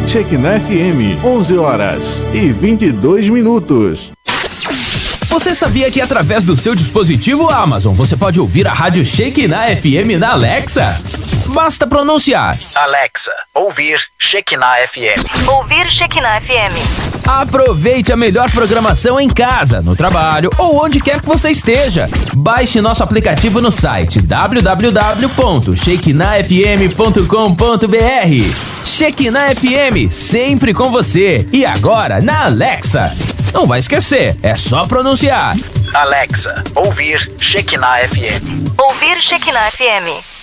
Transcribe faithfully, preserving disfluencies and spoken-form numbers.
Shekinah F M, onze horas e vinte e dois minutos. Você sabia que através do seu dispositivo Amazon você pode ouvir a rádio Shekinah F M na Alexa? Basta pronunciar: Alexa, ouvir Shekinah F M. Ouvir Shekinah F M. Aproveite a melhor programação em casa, no trabalho ou onde quer que você esteja. Baixe nosso aplicativo no site w w w ponto shekinah f m ponto com ponto b r. Shekinah F M, sempre com você. E agora na Alexa. Não vai esquecer, é só pronunciar: Alexa, ouvir Shekinah F M. Ouvir Shekinah F M.